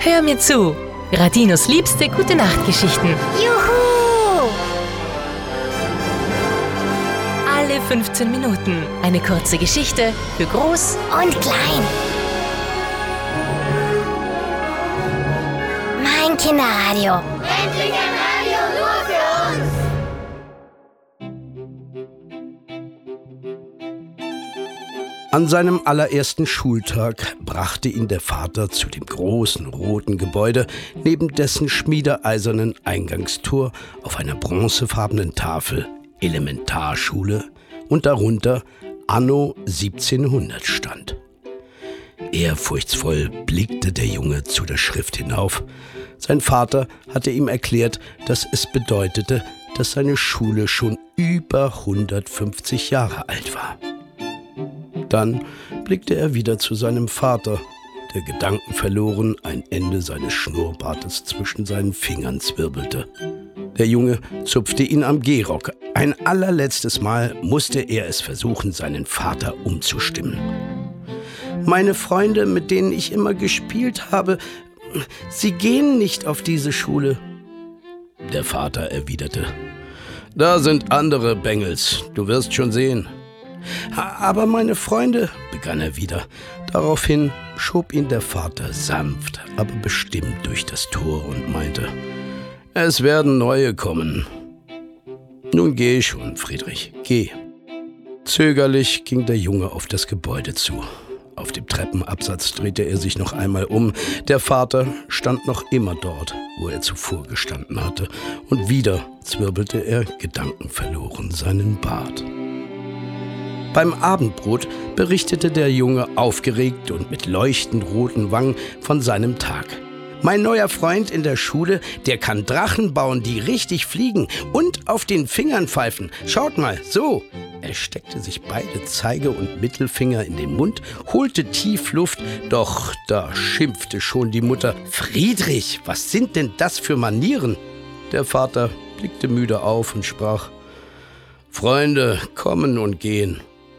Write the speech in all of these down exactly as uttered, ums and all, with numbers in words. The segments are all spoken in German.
Hör mir zu. Radinos liebste Gute-Nacht-Geschichten. Juhu! Alle fünfzehn Minuten eine kurze Geschichte für Groß Und klein. Mein Kinderradio. Endlich ein Radio nur für uns! An seinem allerersten Schultag brachte ihn der Vater zu dem großen roten Gebäude, neben dessen schmiedeeisernen Eingangstor auf einer bronzefarbenen Tafel Elementarschule und darunter Anno siebzehnhundert stand. Ehrfurchtsvoll blickte der Junge zu der Schrift hinauf. Sein Vater hatte ihm erklärt, dass es bedeutete, dass seine Schule schon über hundertfünfzig Jahre alt war. Dann blickte er wieder zu seinem Vater, der gedankenverloren ein Ende seines Schnurrbartes zwischen seinen Fingern zwirbelte. Der Junge zupfte ihn am Gehrock. Ein allerletztes Mal musste er es versuchen, seinen Vater umzustimmen. »Meine Freunde, mit denen ich immer gespielt habe, sie gehen nicht auf diese Schule.« Der Vater erwiderte, »Da sind andere Bengels, du wirst schon sehen.« »Aber meine Freunde«, begann er wieder. Daraufhin schob ihn der Vater sanft, aber bestimmt durch das Tor und meinte, »Es werden neue kommen. Nun geh schon, Friedrich, geh.« Zögerlich ging der Junge auf das Gebäude zu. Auf dem Treppenabsatz drehte er sich noch einmal um. Der Vater stand noch immer dort, wo er zuvor gestanden hatte, und wieder zwirbelte er gedankenverloren seinen Bart. Beim Abendbrot berichtete der Junge aufgeregt und mit leuchtend roten Wangen von seinem Tag. »Mein neuer Freund in der Schule, der kann Drachen bauen, die richtig fliegen und auf den Fingern pfeifen. Schaut mal, so!« Er steckte sich beide Zeige- und Mittelfinger in den Mund, holte tief Luft, doch da schimpfte schon die Mutter. »Friedrich, was sind denn das für Manieren?« Der Vater blickte müde auf und sprach, »Freunde kommen und gehen.«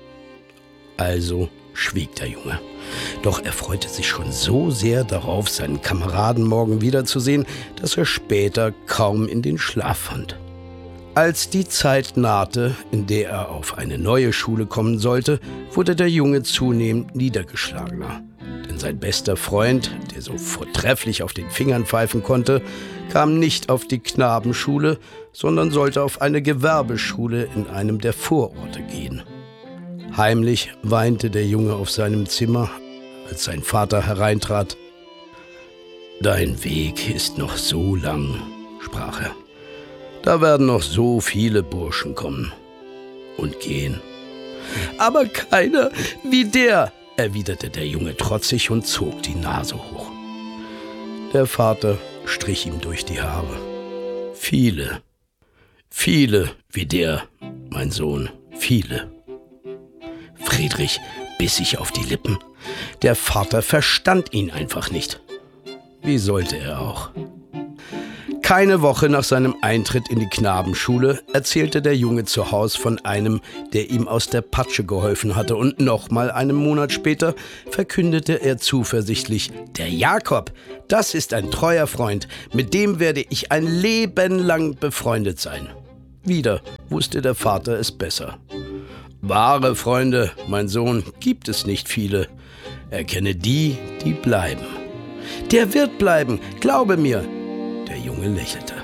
Also schwieg der Junge. Doch er freute sich schon so sehr darauf, seinen Kameraden morgen wiederzusehen, dass er später kaum in den Schlaf fand. Als die Zeit nahte, in der er auf eine neue Schule kommen sollte, wurde der Junge zunehmend niedergeschlagener. Denn sein bester Freund, der so vortrefflich auf den Fingern pfeifen konnte, kam nicht auf die Knabenschule, sondern sollte auf eine Gewerbeschule in einem der Vororte gehen. Heimlich weinte der Junge auf seinem Zimmer, als sein Vater hereintrat. »Dein Weg ist noch so lang«, sprach er. »Da werden noch so viele Burschen kommen und gehen.« »Aber keiner wie der«, erwiderte der Junge trotzig und zog die Nase hoch. Der Vater strich ihm durch die Haare. »Viele, viele wie der, mein Sohn, viele.« Friedrich biss sich auf die Lippen. Der Vater verstand ihn einfach nicht. Wie sollte er auch? Keine Woche nach seinem Eintritt in die Knabenschule erzählte der Junge zu Haus von einem, der ihm aus der Patsche geholfen hatte, und nochmal einen Monat später verkündete er zuversichtlich, »Der Jakob, das ist ein treuer Freund, mit dem werde ich ein Leben lang befreundet sein.« Wieder wusste der Vater es besser. »Wahre Freunde, mein Sohn, gibt es nicht viele. Erkenne die, die bleiben.« »Der wird bleiben, glaube mir.« Der Junge lächelte.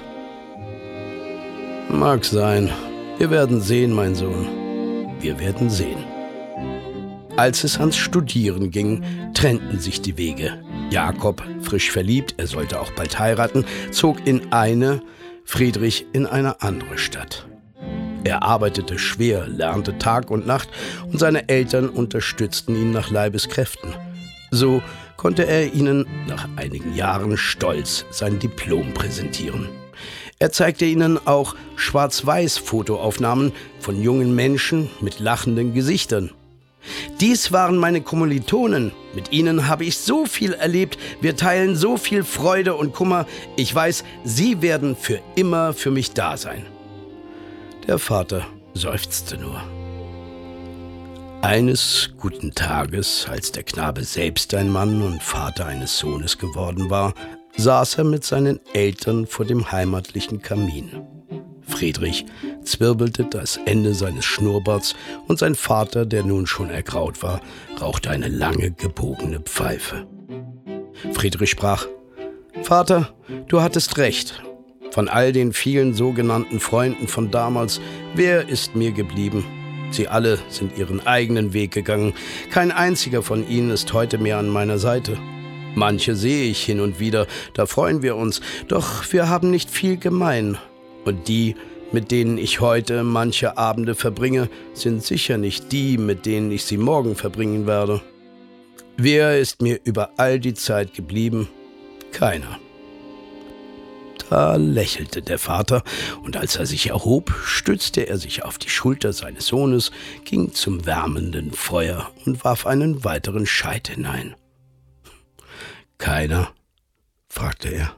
»Mag sein. Wir werden sehen, mein Sohn. Wir werden sehen.« Als es ans Studieren ging, trennten sich die Wege. Jakob, frisch verliebt, er sollte auch bald heiraten, zog in eine, Friedrich in eine andere Stadt. Er arbeitete schwer, lernte Tag und Nacht und seine Eltern unterstützten ihn nach Leibeskräften. So konnte er ihnen nach einigen Jahren stolz sein Diplom präsentieren. Er zeigte ihnen auch Schwarz-Weiß-Fotoaufnahmen von jungen Menschen mit lachenden Gesichtern. »Dies waren meine Kommilitonen. Mit ihnen habe ich so viel erlebt. Wir teilen so viel Freude und Kummer. Ich weiß, sie werden für immer für mich da sein.« Der Vater seufzte nur. Eines guten Tages, als der Knabe selbst ein Mann und Vater eines Sohnes geworden war, saß er mit seinen Eltern vor dem heimatlichen Kamin. Friedrich zwirbelte das Ende seines Schnurrbarts und sein Vater, der nun schon ergraut war, rauchte eine lange, gebogene Pfeife. Friedrich sprach: »Vater, du hattest recht. Von all den vielen sogenannten Freunden von damals, wer ist mir geblieben? Sie alle sind ihren eigenen Weg gegangen. Kein einziger von ihnen ist heute mehr an meiner Seite. Manche sehe ich hin und wieder, da freuen wir uns, doch wir haben nicht viel gemein. Und die, mit denen ich heute manche Abende verbringe, sind sicher nicht die, mit denen ich sie morgen verbringen werde. Wer ist mir über all die Zeit geblieben? Keiner.« Da lächelte der Vater, und als er sich erhob, stützte er sich auf die Schulter seines Sohnes, ging zum wärmenden Feuer und warf einen weiteren Scheit hinein. »Keiner?« fragte er.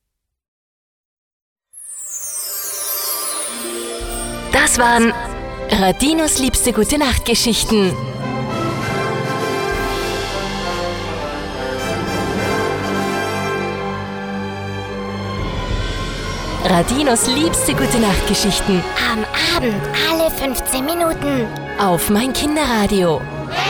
Das waren Radinos liebste Gute-Nacht-Geschichten. Radinos liebste Gute-Nacht-Geschichten. Am Abend alle fünfzehn Minuten. Auf mein Kinderradio.